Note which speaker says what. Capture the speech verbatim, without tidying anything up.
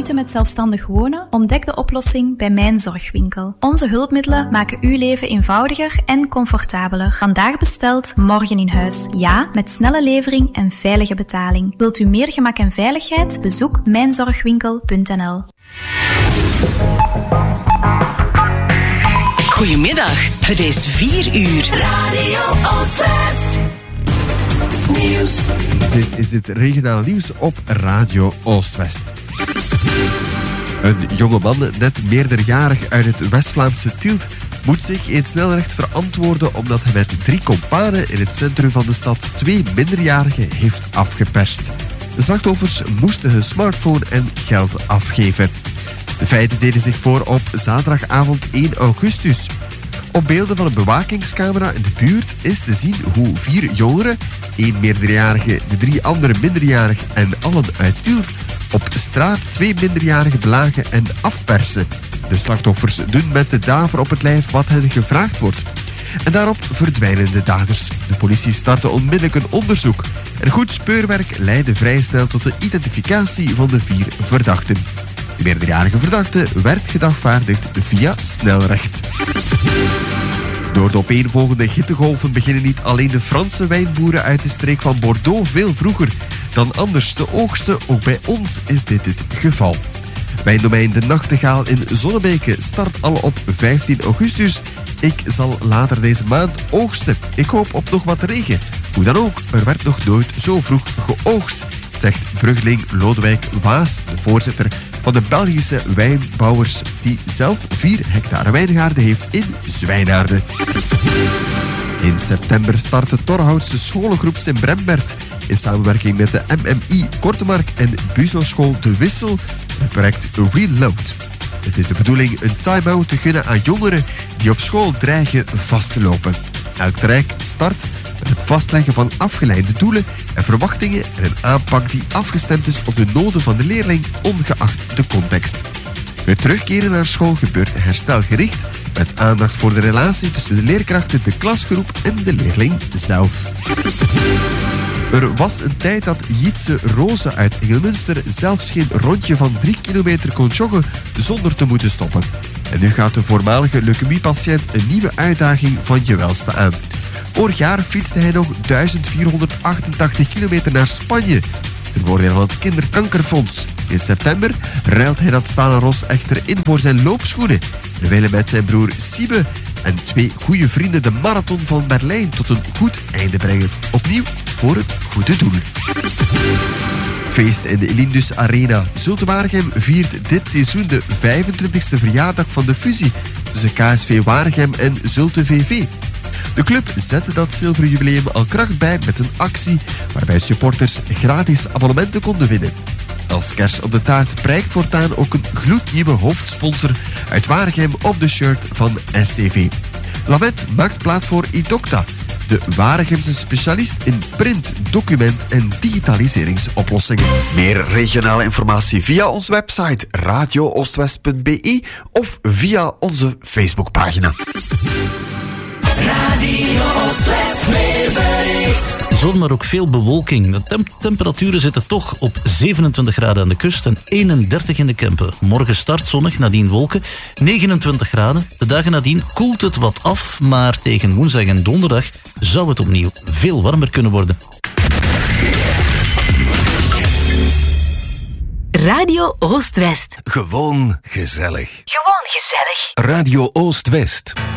Speaker 1: Moeite met zelfstandig wonen? Ontdek de oplossing bij Mijn Zorgwinkel. Onze hulpmiddelen maken uw leven eenvoudiger en comfortabeler. Vandaag besteld, morgen in huis. Ja, met snelle levering en veilige betaling. Wilt u meer gemak en veiligheid? Bezoek mijn zorgwinkel punt n l.
Speaker 2: Goedemiddag, het is vier uur. Radio Oostwest. Nieuws.
Speaker 3: Dit is het regionaal nieuws op Radio Oostwest. Een jonge man, net meerderjarig uit het West-Vlaamse Tielt, moet zich in snelrecht verantwoorden omdat hij met drie kompanen in het centrum van de stad twee minderjarigen heeft afgeperst. De slachtoffers moesten hun smartphone en geld afgeven. De feiten deden zich voor op zaterdagavond één augustus. Op beelden van een bewakingscamera in de buurt is te zien hoe vier jongeren, één meerderjarige, de drie andere minderjarigen en allen uit Tielt, op straat twee minderjarigen belagen en afpersen. De slachtoffers doen met de daver op het lijf wat hen gevraagd wordt. En daarop verdwijnen de daders. De politie startte onmiddellijk een onderzoek. En goed speurwerk leidde vrij snel tot de identificatie van de vier verdachten. De meerderjarige verdachte werd gedagvaardigd via snelrecht. Door de opeenvolgende hittegolven beginnen niet alleen de Franse wijnboeren uit de streek van Bordeaux veel vroeger dan anders te oogsten. Ook bij ons is dit het geval. Wijndomein De Nachtegaal in Zonnebeke start al op vijftien augustus. Ik zal later deze maand oogsten. Ik hoop op nog wat regen. Hoe dan ook, er werd nog nooit zo vroeg geoogst, zegt bruggeling Lodewijk Waas, de voorzitter van de Belgische wijnbouwers, die zelf vier hectare wijngaarden heeft in Zwijnaarden. In september start de Torhoutse scholengroep Sint-Brembert in samenwerking met de M M I Kortemark en Buzo-school De Wissel het project Reload. Het is de bedoeling een time-out te gunnen aan jongeren die op school dreigen vast te lopen. Elk traject start met het vastleggen van afgeleide doelen en verwachtingen en een aanpak die afgestemd is op de noden van de leerling, ongeacht de context. Het terugkeren naar school gebeurt herstelgericht, met aandacht voor de relatie tussen de leerkrachten, de klasgroep en de leerling zelf. Er was een tijd dat Jitse Roze uit Engelmunster zelfs geen rondje van drie kilometer kon joggen zonder te moeten stoppen. En nu gaat de voormalige leukemiepatiënt een nieuwe uitdaging van je welste aan. Vorig jaar fietste hij nog duizend vierhonderdachtentachtig kilometer naar Spanje, ten voordele van het Kinderkankerfonds. In september ruilt hij dat stalen ros echter in voor zijn loopschoenen, terwijl hij met zijn broer Siebe en twee goede vrienden de marathon van Berlijn tot een goed einde brengen. Opnieuw voor het goede doel. Feest in de Lindus Arena. Zulte Waregem viert dit seizoen de vijfentwintigste verjaardag van de fusie tussen K S V Waregem en Zulte V V. De club zette dat zilveren jubileum al kracht bij met een actie waarbij supporters gratis abonnementen konden winnen. Als kers op de taart prijkt voortaan ook een gloednieuwe hoofdsponsor uit Waregem op de shirt van S C V. Lamet maakt plaats voor Idocta, de Waregemse specialist in print, document en digitaliseringsoplossingen. Meer regionale informatie via onze website radio oostwest punt b e of via onze Facebookpagina.
Speaker 2: Radio Oostwest weerbericht.
Speaker 4: Zon, maar ook veel bewolking. De temp- temperaturen zitten toch op zevenentwintig graden aan de kust en eenendertig in de Kempen. Morgen start zonnig, nadien wolken, negenentwintig graden. De dagen nadien koelt het wat af, maar tegen woensdag en donderdag zou het opnieuw veel warmer kunnen worden.
Speaker 5: Radio Oostwest.
Speaker 6: Gewoon gezellig.
Speaker 5: Gewoon gezellig.
Speaker 6: Radio Oostwest.